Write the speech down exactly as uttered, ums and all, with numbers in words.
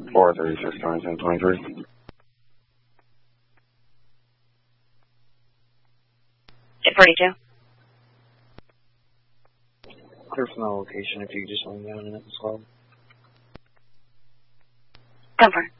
four thirty-six, twenty-seven, twenty-three. eight forty-two. Personal location, if you could just let me know in it as well. Confirm.